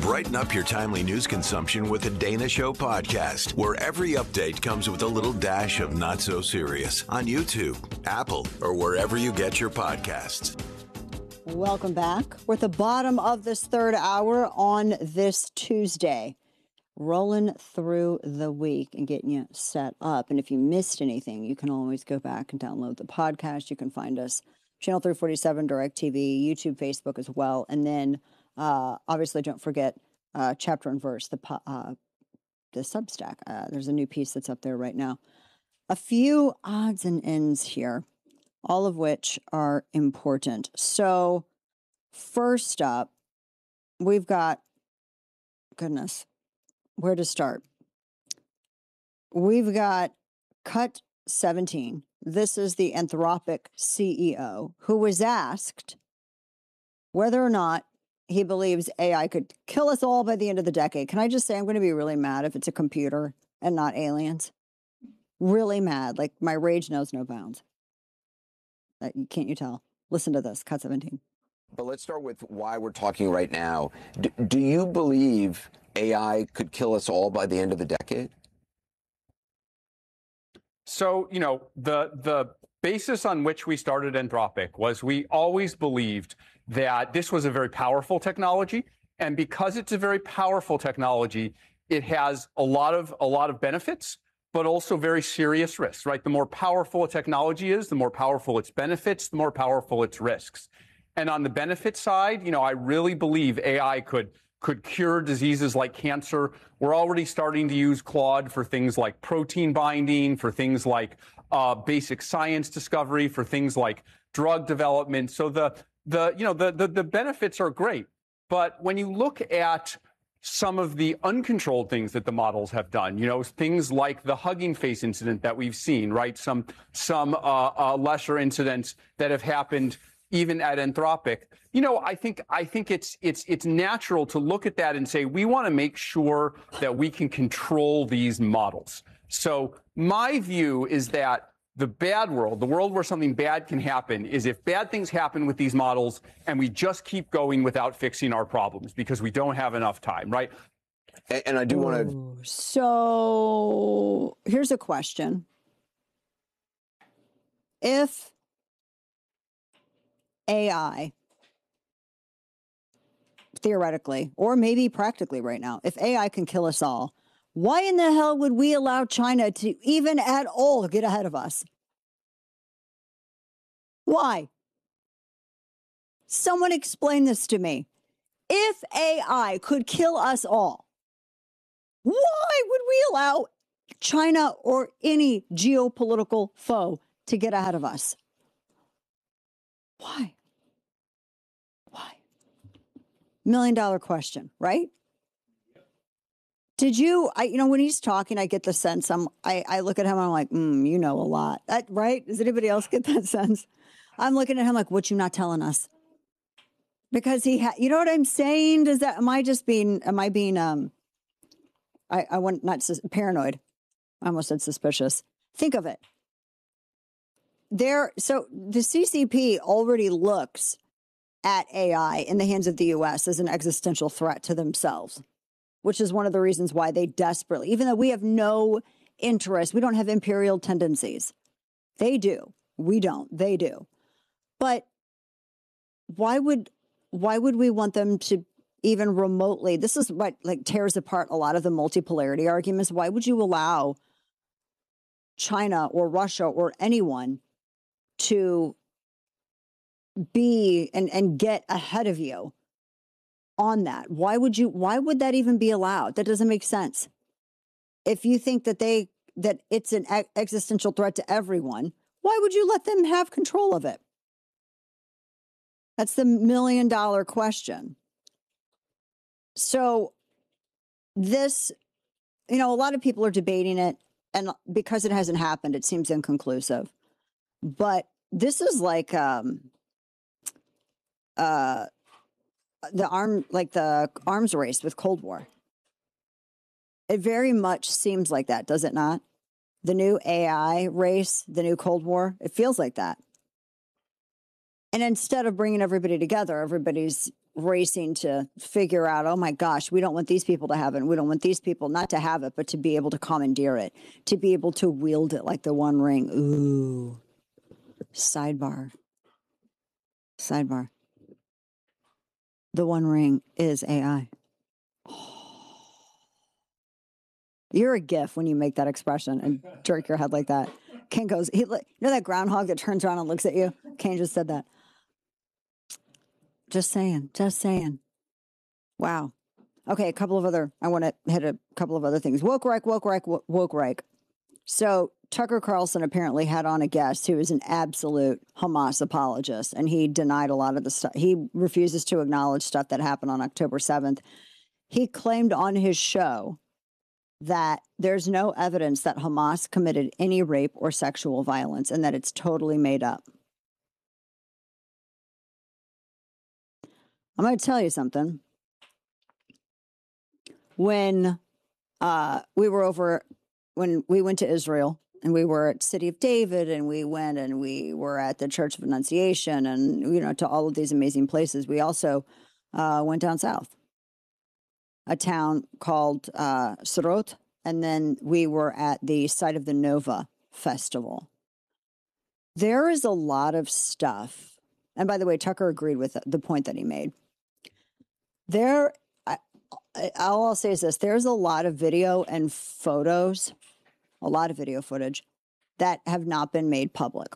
Brighten up your timely news consumption with the Dana Show podcast, where every update comes with a little dash of not so serious on YouTube, Apple, or wherever you get your podcasts. Welcome back. We're at the bottom of this third hour on this Tuesday, rolling through the week and getting you set up. And if you missed anything, you can always go back and download the podcast. You can find us Channel 347, DirecTV, YouTube, Facebook as well. And then obviously don't forget Chapter and Verse, the Substack. There's a new piece that's up there right now. A few odds and ends here, all of which are important. So first up, we've got, goodness, where to start? We've got Cut 17. This is the Anthropic CEO who was asked whether or not he believes AI could kill us all by the end of the decade. Can I just say I'm going to be really mad if it's a computer and not aliens? Really mad. Like, my rage knows no bounds. Can't you tell? Listen to this, Cut 17. But let's start with why we're talking right now. Do you believe AI could kill us all by the end of the decade? So, you know, the basis on which we started Anthropic was we always believed that this was a very powerful technology. And because it's a very powerful technology, it has a lot of benefits, but also very serious risks, right? The more powerful a technology is, the more powerful its benefits, the more powerful its risks. And on the benefit side, you know, I really believe AI could cure diseases like cancer. We're already starting to use Claude for things like protein binding, for things like basic science discovery, for things like drug development. So the benefits are great. But when you look at some of the uncontrolled things that the models have done, you know, things like the Hugging Face incident that we've seen, right? Some lesser incidents that have happened even at Anthropic. You know, I think it's natural to look at that and say, we want to make sure that we can control these models. So my view is that the bad world, the world where something bad can happen, is if bad things happen with these models and we just keep going without fixing our problems because we don't have enough time, right? And I do want to. So here's a question. If AI, theoretically, or maybe practically right now, if AI can kill us all, why in the hell would we allow China to even at all get ahead of us? Why? Someone explain this to me. If AI could kill us all, why would we allow China or any geopolitical foe to get ahead of us? Why? $1 million question, right? Did you, when he's talking, I get the sense, I look at him, I'm like, you know a lot, right? Does anybody else get that sense? I'm looking at him like, what you not telling us? Because you know what I'm saying? Am I being, I want, not paranoid. I almost said suspicious. Think of it. So the CCP already looks at AI in the hands of the U.S. as an existential threat to themselves, which is one of the reasons why they desperately, even though we have no interest, we don't have imperial tendencies. They do. We don't. They do. But why would we want them to even remotely? This is what tears apart a lot of the multipolarity arguments. Why would you allow China or Russia or anyone to be and get ahead of you on that? Why would that even be allowed? That doesn't make sense. If you think that it's an existential threat to everyone, why would you let them have control of it? That's the $1 million question. So this, a lot of people are debating it, and because it hasn't happened, it seems inconclusive. But this is like the arms race with Cold War. It very much seems like that, does it not? The new AI race, the new Cold War, it feels like that. And instead of bringing everybody together, everybody's racing to figure out, oh my gosh, we don't want these people to have it. We don't want these people not to have it, but to be able to commandeer it, to be able to wield it like the One Ring. Ooh. Sidebar. The One Ring is AI. You're a GIF when you make that expression and jerk your head like that. Ken goes, you know that groundhog that turns around and looks at you? Kane just said that. Just saying. Wow. Okay, I want to hit a couple of other things. Woke Reich. So Tucker Carlson apparently had on a guest who is an absolute Hamas apologist, and he denied a lot of the stuff. He refuses to acknowledge stuff that happened on October 7th. He claimed on his show that there's no evidence that Hamas committed any rape or sexual violence and that it's totally made up. I'm going to tell you something. When we went to Israel and we were at City of David and we were at the Church of Annunciation and, to all of these amazing places, we also went down south, a town called Sderot, and then we were at the site of the Nova Festival. There is a lot of stuff, and by the way, Tucker agreed with the point that he made. All I'll say is this: there's a lot of video and photos, a lot of video footage that have not been made public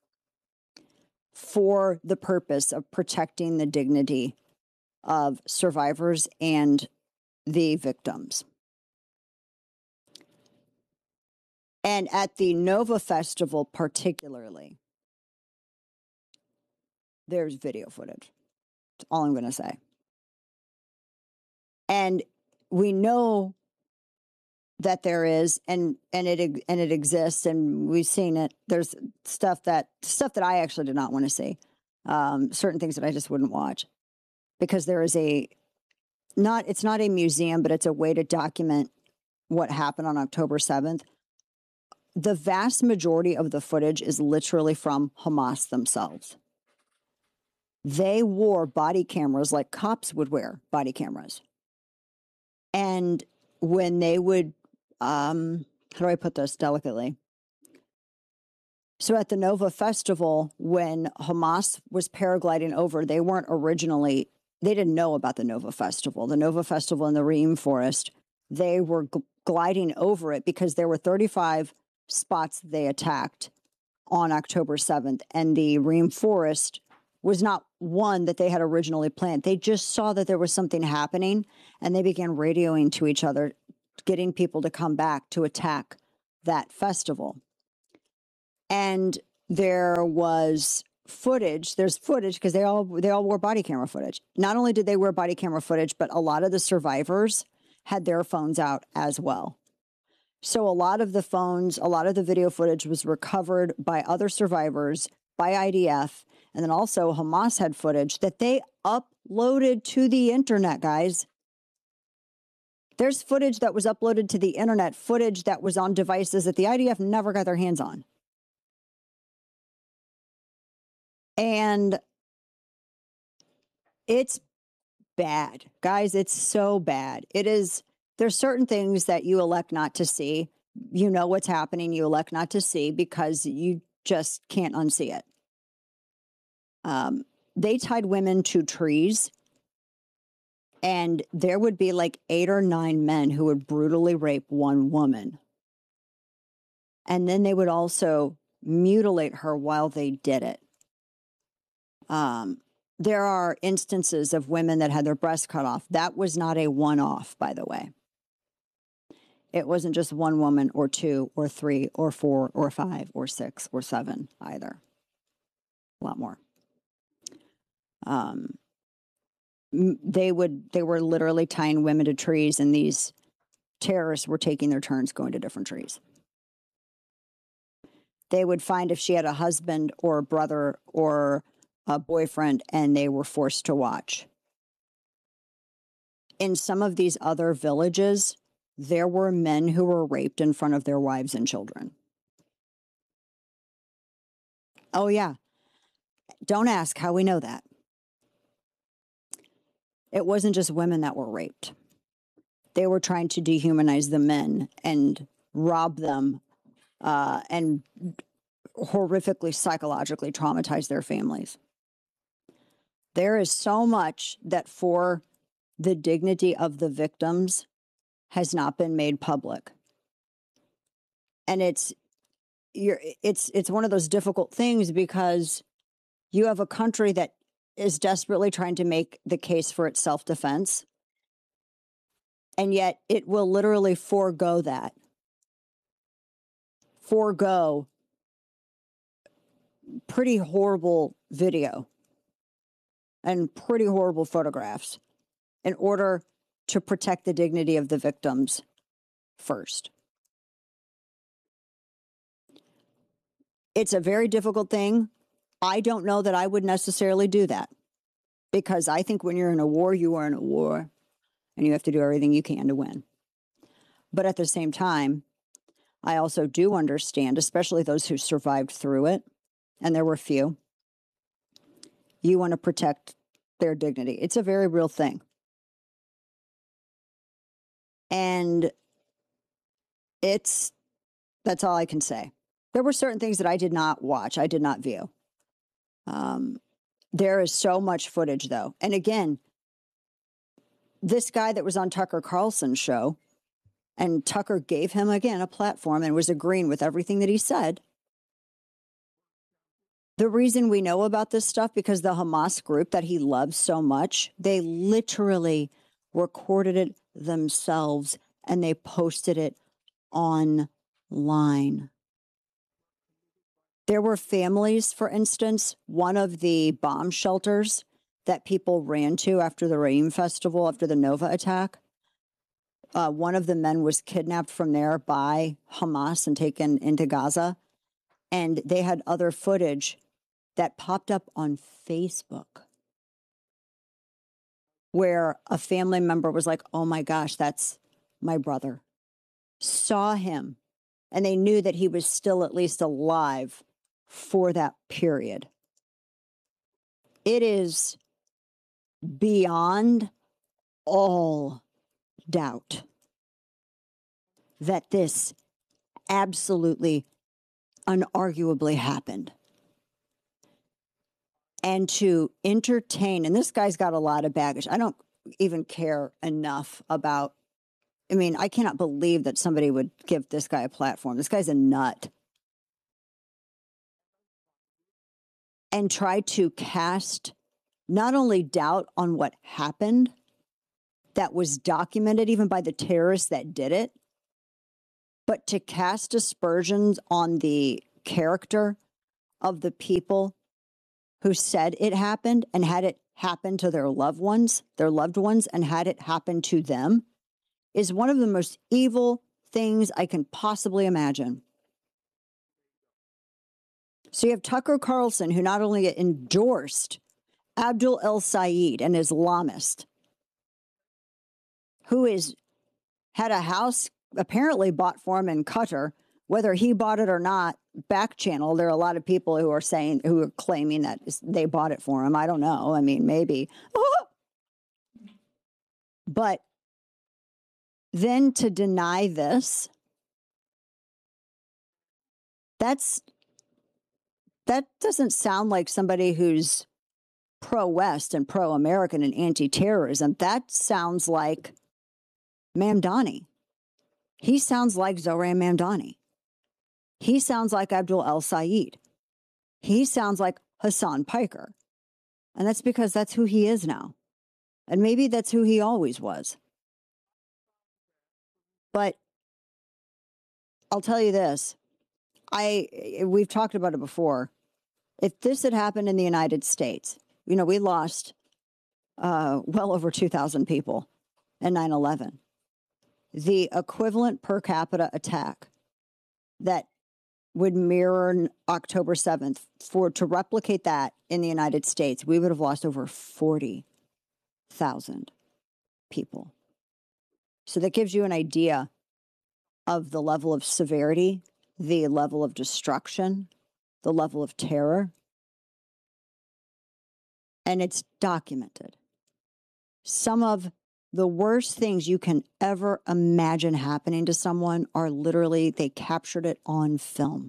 for the purpose of protecting the dignity of survivors and the victims. And at the Nova Festival particularly, there's video footage. That's all I'm going to say. And we know that there is, and it exists, and we've seen it. There's stuff that I actually did not want to see. Certain things that I just wouldn't watch, because there is it's not a museum, but it's a way to document what happened on October 7th. The vast majority of the footage is literally from Hamas themselves. They wore body cameras like cops would wear body cameras. And when they would, how do I put this delicately? So at the Nova Festival, when Hamas was paragliding over, they didn't know about the Nova Festival. The Nova Festival in the Reem Forest, they were gliding over it because there were 35 spots they attacked on October 7th. And the Reem Forest was not one that they had originally planned. They just saw that there was something happening, and they began radioing to each other, getting people to come back to attack that festival. And there was footage. There's footage because they all wore body camera footage. Not only did they wear body camera footage, but a lot of the survivors had their phones out as well. So a lot of the video footage was recovered by other survivors, by IDF, and then also Hamas had footage that they uploaded to the internet, guys. There's footage that was uploaded to the internet, footage that was on devices that the IDF never got their hands on. And it's bad, guys. It's so bad. There's certain things that you elect not to see. You know what's happening. You elect not to see because you just can't unsee it. They tied women to trees, and there would be like 8 or 9 men who would brutally rape one woman. And then they would also mutilate her while they did it. There are instances of women that had their breasts cut off. That was not a one-off, by the way. It wasn't just one woman or 2 or 3 or 4 or 5 or 6 or 7 either. A lot more. They were literally tying women to trees, and these terrorists were taking their turns going to different trees. They would find if she had a husband or a brother or a boyfriend, and they were forced to watch. In some of these other villages, there were men who were raped in front of their wives and children. Oh, yeah. Don't ask how we know that. it wasn't just women that were raped. They were trying to dehumanize the men and rob them and horrifically psychologically traumatize their families. There is so much that for the dignity of the victims has not been made public. And it's one of those difficult things because you have a country that is desperately trying to make the case for its self-defense, and yet it will literally forego that. Forego pretty horrible video and pretty horrible photographs in order to protect the dignity of the victims first. It's a very difficult thing. I don't know that I would necessarily do that because I think when you're in a war, you are in a war and you have to do everything you can to win. But at the same time, I also do understand, especially those who survived through it, and there were few, you want to protect their dignity. It's a very real thing. And that's all I can say. There were certain things that I did not watch. I did not view. There is so much footage, though. And again, this guy that was on Tucker Carlson's show, and Tucker gave him, again, a platform and was agreeing with everything that he said. The reason we know about this stuff, because the Hamas group that he loves so much, they literally recorded it themselves and they posted it online. There were families, for instance, one of the bomb shelters that people ran to after the Reim Festival, after the Nova attack. One of the men was kidnapped from there by Hamas and taken into Gaza. And they had other footage that popped up on Facebook where a family member was like, oh my gosh, that's my brother. Saw him, and they knew that he was still at least alive for that period. It is beyond all doubt that this absolutely, unarguably happened. And to entertain, and this guy's got a lot of baggage. I don't even care enough about, I mean, I cannot believe that somebody would give this guy a platform. This guy's a nut. And try to cast not only doubt on what happened, that was documented even by the terrorists that did it, but to cast aspersions on the character of the people who said it happened and had it happen to their loved ones, and had it happen to them, is one of the most evil things I can possibly imagine. So you have Tucker Carlson, who not only endorsed Abdul El-Sayed, an Islamist, who had a house apparently bought for him in Qatar. Whether he bought it or not, back channel, there are a lot of people who are claiming that they bought it for him. I don't know. I mean, maybe. But then to deny this, that doesn't sound like somebody who's pro-West and pro-American and anti-terrorism. That sounds like Mamdani. He sounds like Zohran Mamdani. He sounds like Abdul El-Sayed. He sounds like Hassan Piker. And that's because that's who he is now. And maybe that's who he always was. But I'll tell you this. We've talked about it before. If this had happened in the United States, we lost well over 2,000 people in 9/11. The equivalent per capita attack that would mirror October 7th, to replicate that in the United States, we would have lost over 40,000 people. So that gives you an idea of the level of severity, the level of destruction, the level of terror. And it's documented. Some of the worst things you can ever imagine happening to someone are literally, they captured it on film.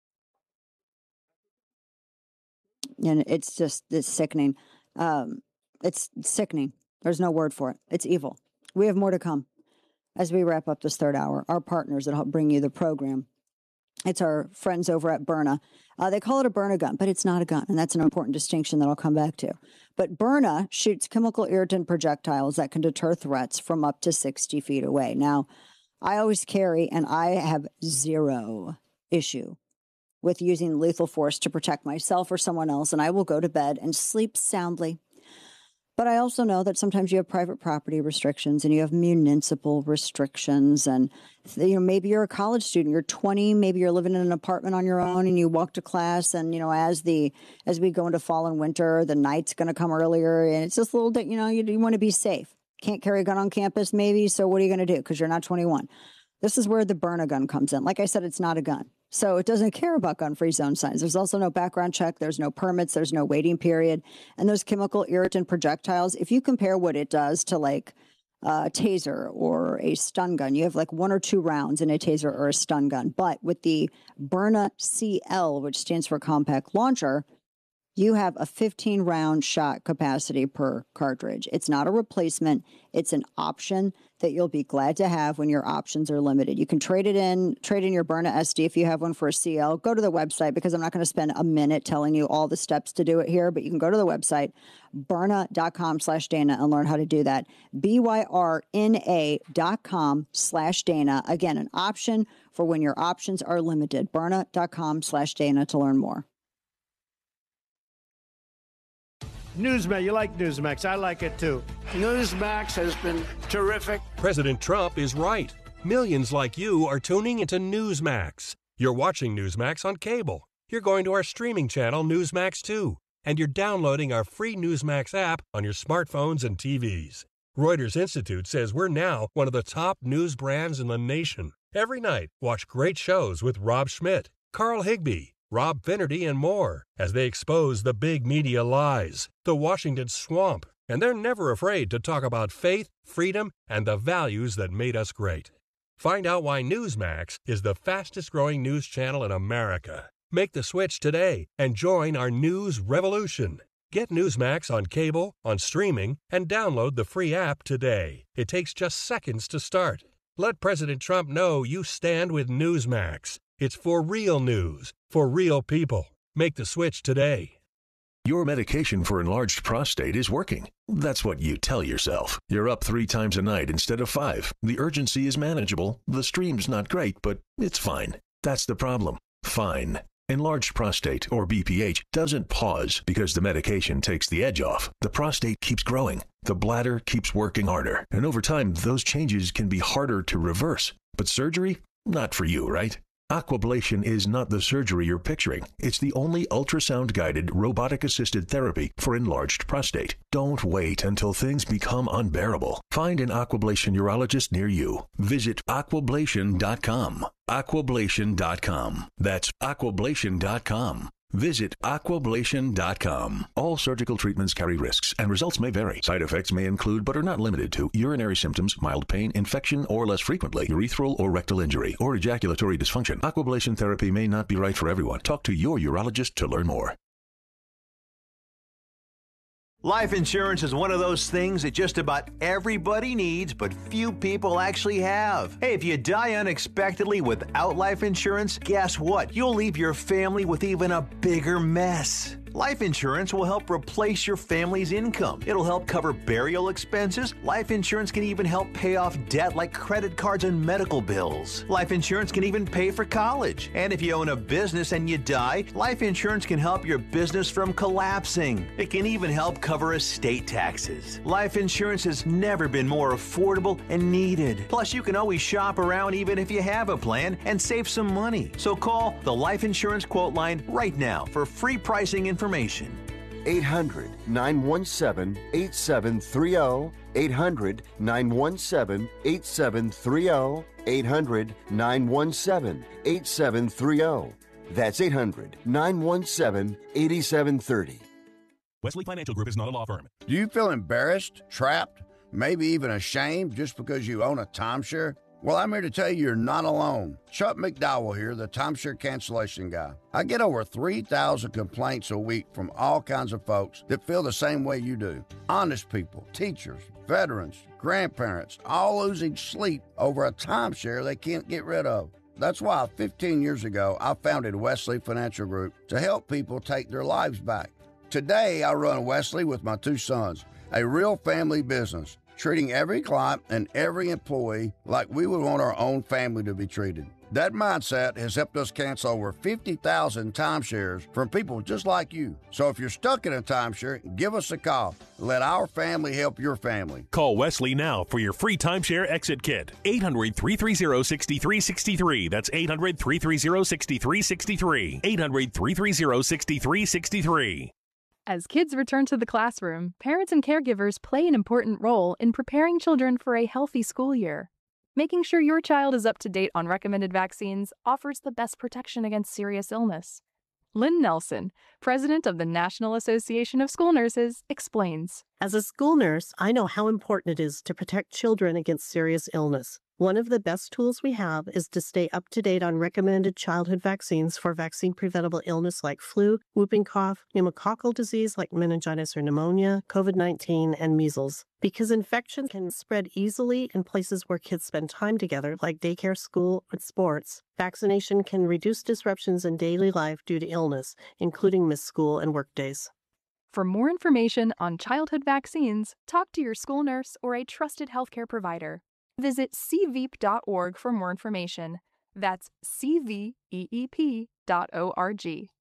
And it's sickening. It's sickening. There's no word for it. It's evil. We have more to come as we wrap up this third hour. Our partners that help bring you the program. It's our friends over at Byrna. They call it a Byrna gun, but it's not a gun. And that's an important distinction that I'll come back to. But Byrna shoots chemical irritant projectiles that can deter threats from up to 60 feet away. Now, I always carry, and I have zero issue with using lethal force to protect myself or someone else, and I will go to bed and sleep soundly. But I also know that sometimes you have private property restrictions and you have municipal restrictions. And, maybe you're a college student, you're 20, maybe you're living in an apartment on your own and you walk to class. And, as we go into fall and winter, the night's going to come earlier. And it's just a little bit, you want to be safe. Can't carry a gun on campus, maybe. So what are you going to do? Because you're not 21. This is where the Byrna gun comes in. Like I said, it's not a gun. So it doesn't care about gun-free zone signs. There's also no background check. There's no permits. There's no waiting period. And those chemical irritant projectiles, if you compare what it does to like a taser or a stun gun, you have like 1 or 2 rounds in a taser or a stun gun. But with the Byrna CL, which stands for compact launcher, you have a 15-round shot capacity per cartridge. It's not a replacement. It's an option that you'll be glad to have when your options are limited. You can trade in your Byrna SD if you have one for a CL. Go to the website, because I'm not going to spend a minute telling you all the steps to do it here, but you can go to the website, Byrna.com/Dana, and learn how to do that. BYRNA.com/Dana. Again, an option for when your options are limited. Byrna.com/Dana to learn more. Newsmax, you like Newsmax. I like it too. Newsmax has been terrific. President Trump is right. Millions like you are tuning into Newsmax. You're watching Newsmax on cable. You're going to our streaming channel, Newsmax 2. And you're downloading our free Newsmax app on your smartphones and TVs. Reuters Institute says we're now one of the top news brands in the nation. Every night, watch great shows with Rob Schmidt, Carl Higbie, Rob Finnerty, and more as they expose the big media lies, the Washington swamp, and they're never afraid to talk about faith, freedom, and the values that made us great. Find out why Newsmax is the fastest-growing news channel in America. Make the switch today and join our news revolution. Get Newsmax on cable, on streaming, and download the free app today. It takes just seconds to start. Let President Trump know you stand with Newsmax. It's for real news, for real people. Make the switch today. Your medication for enlarged prostate is working. That's what you tell yourself. You're up 3 times a night instead of 5. The urgency is manageable. The stream's not great, but it's fine. That's the problem. Fine. Enlarged prostate, or BPH, doesn't pause because the medication takes the edge off. The prostate keeps growing. The bladder keeps working harder. And over time, those changes can be harder to reverse. But surgery? Not for you, right? Aquablation is not the surgery you're picturing. It's the only ultrasound-guided, robotic-assisted therapy for enlarged prostate. Don't wait until things become unbearable. Find an Aquablation urologist near you. Visit aquablation.com. Aquablation.com. That's aquablation.com. Visit aquablation.com. All surgical treatments carry risks, and results may vary. Side effects may include, but are not limited to, urinary symptoms, mild pain, infection, or less frequently, urethral or rectal injury, or ejaculatory dysfunction. Aquablation therapy may not be right for everyone. Talk to your urologist to learn more. Life insurance is one of those things that just about everybody needs, but few people actually have. Hey, if you die unexpectedly without life insurance, guess what? You'll leave your family with even a bigger mess. Life insurance will help replace your family's income. It'll help cover burial expenses. Life insurance can even help pay off debt like credit cards and medical bills. Life insurance can even pay for college. And if you own a business and you die, life insurance can help your business from collapsing. It can even help cover estate taxes. Life insurance has never been more affordable and needed. Plus, you can always shop around even if you have a plan and save some money. So call the Life Insurance Quote Line right now for free pricing information. 800-917-8730. 800-917-8730. 800-917-8730. That's 800-917-8730. Wesley Financial Group is not a law firm. Do you feel embarrassed, trapped, Maybe even ashamed just because you own a timeshare? Well, I'm here to tell you you're not alone. Chuck McDowell here, the timeshare cancellation guy. I get over 3,000 complaints a week from all kinds of folks that feel the same way you do. Honest people, teachers, veterans, grandparents, all losing sleep over a timeshare they can't get rid of. That's why 15 years ago, I founded Wesley Financial Group to help people take their lives back. Today, I run Wesley with my 2 sons, a real family business, treating every client and every employee like we would want our own family to be treated. That mindset has helped us cancel over 50,000 timeshares from people just like you. So if you're stuck in a timeshare, give us a call. Let our family help your family. Call Wesley now for your free timeshare exit kit. 800-330-6363. That's 800-330-6363. 800-330-6363. As kids return to the classroom, parents and caregivers play an important role in preparing children for a healthy school year. Making sure your child is up to date on recommended vaccines offers the best protection against serious illness. Lynn Nelson, president of the National Association of School Nurses, explains. As a school nurse, I know how important it is to protect children against serious illness. One of the best tools we have is to stay up to date on recommended childhood vaccines for vaccine-preventable illness like flu, whooping cough, pneumococcal disease like meningitis or pneumonia, COVID-19, and measles. Because infection can spread easily in places where kids spend time together, like daycare, school, and sports, vaccination can reduce disruptions in daily life due to illness, including missed school and work days. For more information on childhood vaccines, talk to your school nurse or a trusted healthcare provider. Visit cveep.org for more information. That's cveep.org.